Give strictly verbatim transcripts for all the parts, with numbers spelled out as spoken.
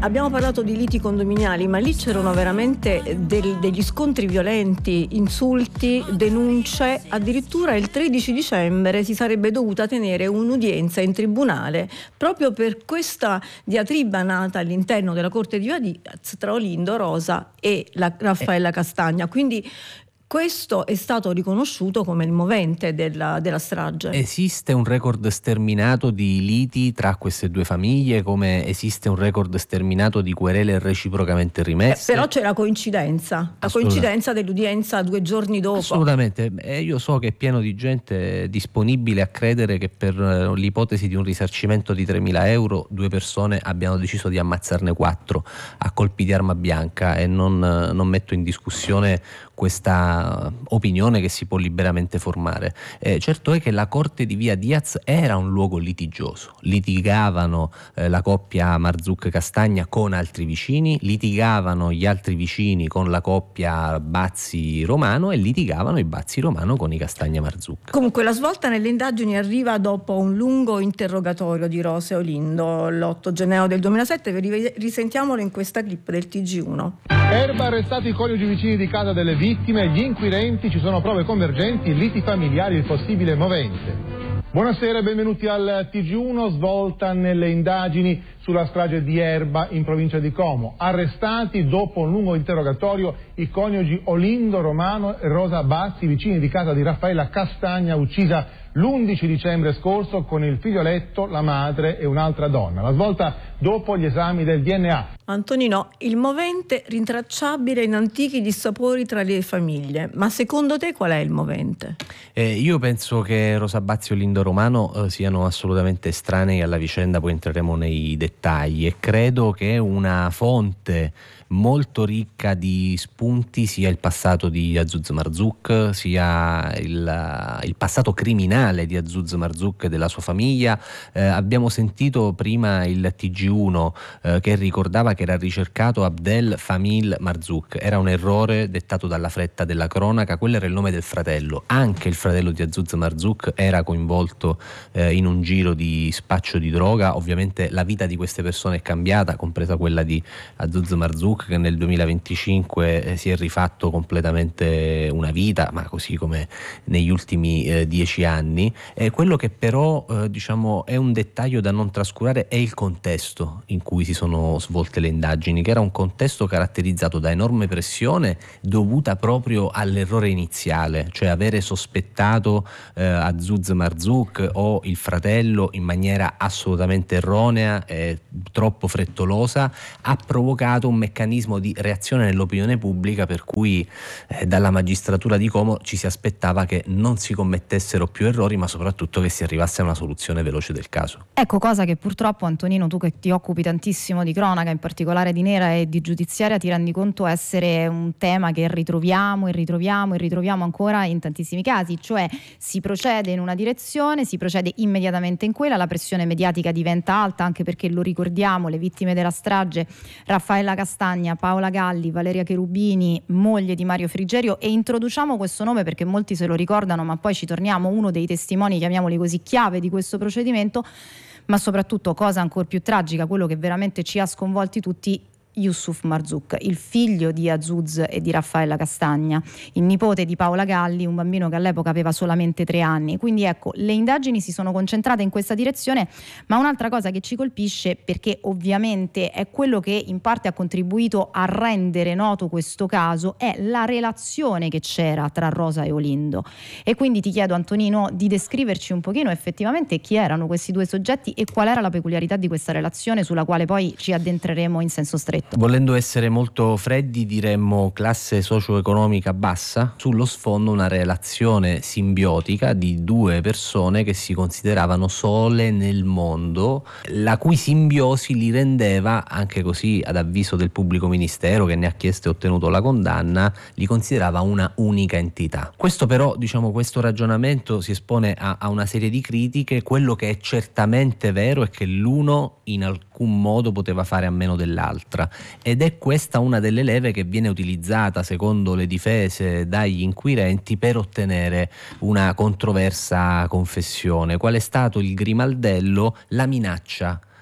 abbiamo parlato di liti condominiali, ma lì c'erano veramente del, degli scontri violenti, insulti, denunce. Addirittura il tredici dicembre si sarebbe dovuta tenere un'udienza in tribunale proprio per questa diatriba nata all'interno della Corte di Diaz tra Olindo, Rosa e la Raffaella Castagna. Quindi questo è stato riconosciuto come il movente della, della strage. Esiste un record sterminato di liti tra queste due famiglie, come esiste un record sterminato di querele reciprocamente rimesse? Eh, però c'è la coincidenza, la coincidenza dell'udienza due giorni dopo. Assolutamente, e io so che è pieno di gente disponibile a credere che per l'ipotesi di un risarcimento di tremila euro due persone abbiano deciso di ammazzarne quattro a colpi di arma bianca, e non, non metto in discussione questa opinione che si può liberamente formare. Eh, certo è che la Corte di Via Diaz era un luogo litigioso, litigavano eh, la coppia Marzuc-Castagna con altri vicini, litigavano gli altri vicini con la coppia Bazzi-Romano e litigavano i Bazzi-Romano con i Castagna-Marzuc. Comunque la svolta nelle indagini arriva dopo un lungo interrogatorio di Rosa e Olindo l'otto gennaio del duemilasette. Risentiamolo in questa clip del T G uno. Erba, arrestati i coniugi vicini di casa delle vittime, gli inquirenti, ci sono prove convergenti, liti familiari, il possibile movente. Buonasera e benvenuti al T G uno. Svolta nelle indagini sulla strage di Erba in provincia di Como. Arrestati dopo un lungo interrogatorio i coniugi Olindo Romano e Rosa Bazzi, vicini di casa di Raffaella Castagna, uccisa l'undici dicembre scorso con il figlioletto, la madre e un'altra donna. La svolta dopo gli esami del D N A. Antonino, il movente rintracciabile in antichi dissapori tra le famiglie, ma secondo te qual è il movente? Eh, io penso che Rosa Bazzi e Olindo Romano eh, siano assolutamente estranei alla vicenda, poi entreremo nei dettagli, e credo che una fonte molto ricca di spunti sia il passato di Azouz Marzouk, sia il, il passato criminale di Azouz Marzouk e della sua famiglia. Eh, abbiamo sentito prima il T G uno eh, che ricordava che era ricercato Abdel Famil Marzouk. Era un errore dettato dalla fretta della cronaca, quello era il nome del fratello. Anche il fratello di Azouz Marzouk era coinvolto eh, in un giro di spaccio di droga. Ovviamente la vita di queste persone è cambiata, compresa quella di Azouz Marzouk, che nel duemilaventicinque eh, si è rifatto completamente una vita, ma così come negli ultimi eh, dieci anni. E quello che però eh, diciamo è un dettaglio da non trascurare è il contesto in cui si sono svolte le indagini, che era un contesto caratterizzato da enorme pressione dovuta proprio all'errore iniziale, cioè avere sospettato eh, Azouz Marzouk o il fratello in maniera assolutamente erronea e troppo frettolosa ha provocato un meccanismo di reazione nell'opinione pubblica per cui eh, dalla magistratura di Como ci si aspettava che non si commettessero più errori, ma soprattutto che si arrivasse a una soluzione veloce del caso. Ecco, cosa che purtroppo, Antonino, tu che ti occupi tantissimo di cronaca, in particolare di nera e di giudiziaria, ti rendi conto essere un tema che ritroviamo e ritroviamo e ritroviamo ancora in tantissimi casi, cioè si procede in una direzione, si procede immediatamente in quella, la pressione mediatica diventa alta, anche perché lo ricordiamo, le vittime della strage, Raffaella Castagna, Paola Galli, Valeria Cherubini, moglie di Mario Frigerio, e introduciamo questo nome perché molti se lo ricordano, ma poi ci torniamo, uno dei testimoni, chiamiamoli così, chiave di questo procedimento, ma soprattutto, cosa ancora più tragica, quello che veramente ci ha sconvolti tutti, Yusuf Marzouk, il figlio di Azouz e di Raffaella Castagna, il nipote di Paola Galli, un bambino che all'epoca aveva solamente tre anni. Quindi ecco, le indagini si sono concentrate in questa direzione, ma un'altra cosa che ci colpisce, perché ovviamente è quello che in parte ha contribuito a rendere noto questo caso, è la relazione che c'era tra Rosa e Olindo. E quindi ti chiedo, Antonino, di descriverci un pochino effettivamente chi erano questi due soggetti e qual era la peculiarità di questa relazione, sulla quale poi ci addentreremo in senso stretto. Volendo essere molto freddi, diremmo classe socio-economica bassa, sullo sfondo una relazione simbiotica di due persone che si consideravano sole nel mondo, la cui simbiosi li rendeva, anche così ad avviso del pubblico ministero che ne ha chiesto e ottenuto la condanna, li considerava una unica entità. Questo però, diciamo, questo ragionamento si espone a, a una serie di critiche. Quello che è certamente vero è che l'uno in alcun modo poteva fare a meno dell'altra, ed è questa una delle leve che viene utilizzata, secondo le difese, dagli inquirenti per ottenere una controversa confessione. Qual è stato il grimaldello? La minaccia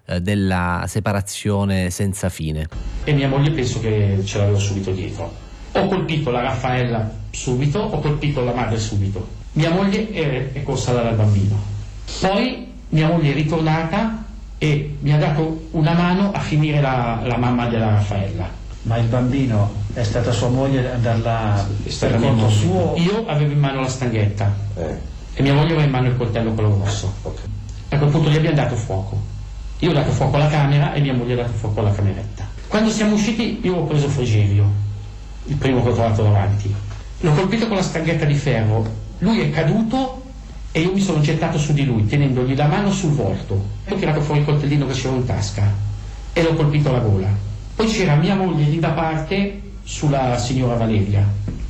eh, della separazione senza fine. E mia moglie penso che ce l'avevo subito dietro. Ho colpito la Raffaella subito, ho colpito la madre subito. Mia moglie è, è corsa dal bambino. Poi mia moglie è ritornata e mi ha dato una mano a finire la, la mamma della Raffaella. Ma il bambino è stata sua moglie a darla per conto suo? Io avevo in mano la stanghetta Eh. e mia moglie aveva in mano il coltello quello grosso. Okay. A quel punto gli abbiamo dato fuoco. Io ho dato fuoco alla camera e mia moglie ha dato fuoco alla cameretta. Quando siamo usciti io ho preso Frigerio, il primo che ho trovato davanti. L'ho colpito con la stanghetta di ferro. Lui è caduto e io mi sono gettato su di lui, tenendogli la mano sul volto. Ho tirato fuori il coltellino che c'era in tasca e l'ho colpito alla gola. Poi c'era mia moglie lì da parte sulla signora Valeria.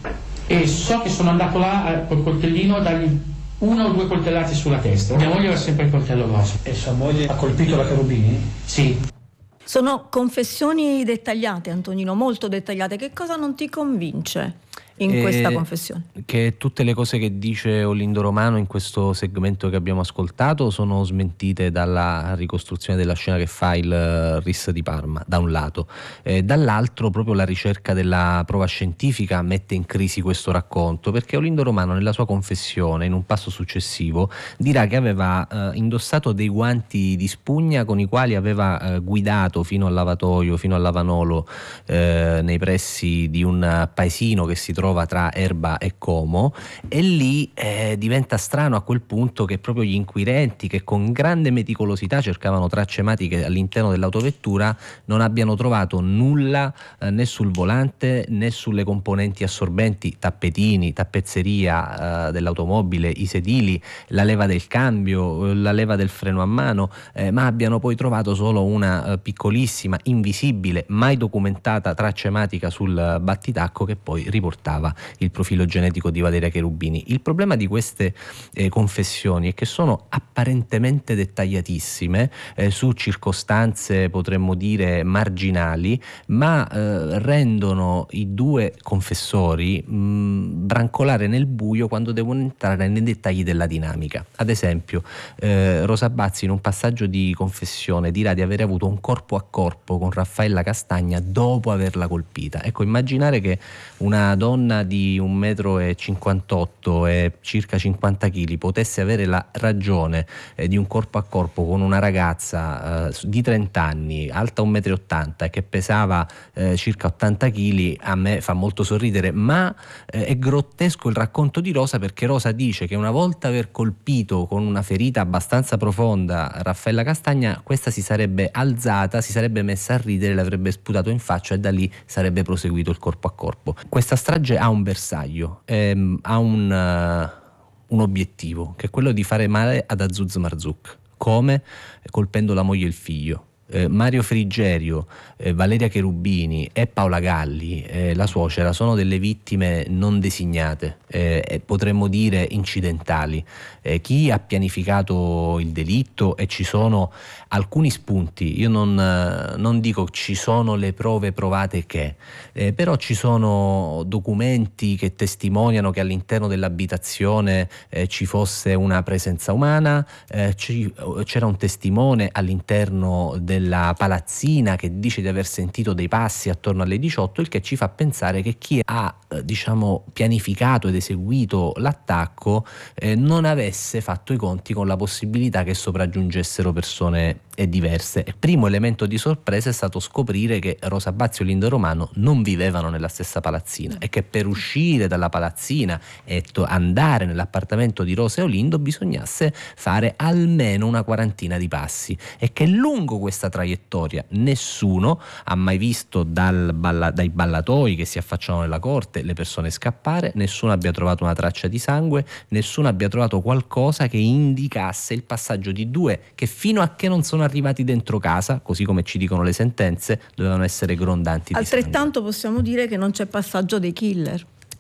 E so che sono andato là col coltellino a dargli una o due coltellate sulla testa. Mia moglie aveva sempre il coltello grosso. E sua moglie ha colpito la Cherubini? Sì. Sono confessioni dettagliate, Antonino, molto dettagliate. Che cosa non ti convince in Eh, questa confessione? Che tutte le cose che dice Olindo Romano in questo segmento che abbiamo ascoltato sono smentite dalla ricostruzione della scena che fa il R I S di Parma, da un lato, eh, dall'altro proprio la ricerca della prova scientifica mette in crisi questo racconto, perché Olindo Romano nella sua confessione, in un passo successivo, dirà che aveva eh, indossato dei guanti di spugna con i quali aveva eh, guidato fino al lavatoio, fino al lavanolo eh, nei pressi di un paesino che si trova tra Erba e Como, e lì eh, diventa strano a quel punto che proprio gli inquirenti, che con grande meticolosità cercavano tracce ematiche all'interno dell'autovettura, non abbiano trovato nulla eh, né sul volante né sulle componenti assorbenti, tappetini, tappezzeria eh, dell'automobile, i sedili, la leva del cambio, la leva del freno a mano, eh, ma abbiano poi trovato solo una eh, piccolissima, invisibile, mai documentata traccia ematica sul battitacco che poi riportava il profilo genetico di Valeria Cherubini. Il problema di queste eh, confessioni è che sono apparentemente dettagliatissime eh, su circostanze, potremmo dire, marginali, ma eh, rendono i due confessori mh, brancolare nel buio quando devono entrare nei dettagli della dinamica. Ad esempio, eh, Rosa Bazzi in un passaggio di confessione dirà di avere avuto un corpo a corpo con Raffaella Castagna dopo averla colpita. Ecco, immaginare che una donna di un metro e cinquantotto e circa cinquanta chili potesse avere la ragione eh, di un corpo a corpo con una ragazza eh, di trenta anni, alta un metro e ottanta e che pesava eh, circa ottanta chili, a me fa molto sorridere, ma eh, è grottesco il racconto di Rosa, perché Rosa dice che una volta aver colpito con una ferita abbastanza profonda Raffaella Castagna, questa si sarebbe alzata, si sarebbe messa a ridere, l'avrebbe sputato in faccia e da lì sarebbe proseguito il corpo a corpo. Questa strage ha un bersaglio, ehm, ha un, uh, un obiettivo, che è quello di fare male ad Azuz Marzouk. Come? Colpendo la moglie e il figlio. Eh, Mario Frigerio, eh, Valeria Cherubini e Paola Galli, eh, la suocera, sono delle vittime non designate, eh, e potremmo dire incidentali. Eh, chi ha pianificato il delitto, e ci sono alcuni spunti, io non, eh, non dico ci sono le prove provate che, eh, però ci sono documenti che testimoniano che all'interno dell'abitazione eh, ci fosse una presenza umana, eh, ci, c'era un testimone all'interno della palazzina che dice di aver sentito dei passi attorno alle diciotto, il che ci fa pensare che chi ha eh, diciamo pianificato ed eseguito l'attacco eh, non avesse fatto i conti con la possibilità che sopraggiungessero persone e diverse. Il primo elemento di sorpresa è stato scoprire che Rosa Bazzi e Olindo Romano non vivevano nella stessa palazzina e che per uscire dalla palazzina e to- andare nell'appartamento di Rosa e Olindo bisognasse fare almeno una quarantina di passi, e che lungo questa traiettoria nessuno ha mai visto dal balla- dai ballatoi che si affacciano nella corte le persone scappare, nessuno abbia trovato una traccia di sangue, nessuno abbia trovato qualcosa che indicasse il passaggio di due che fino a che non sono arrivati dentro casa, così come ci dicono le sentenze, dovevano essere grondanti di Altrettanto sangue. possiamo dire che non c'è passaggio dei killer.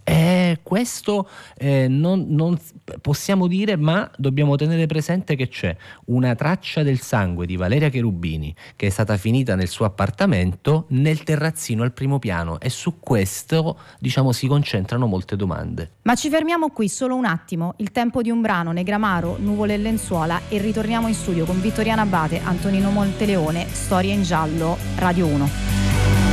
Eh, questo eh, non, non possiamo dire, ma dobbiamo tenere presente che c'è una traccia del sangue di Valeria Cherubini che è stata finita nel suo appartamento nel terrazzino al primo piano, e su questo, diciamo, si concentrano molte domande. Ma ci fermiamo qui solo un attimo, il tempo di un brano, Negramaro, Nuvole e lenzuola, e ritorniamo in studio con Vittoriana Abate, Antonino Monteleone, Storie in giallo, Radio uno.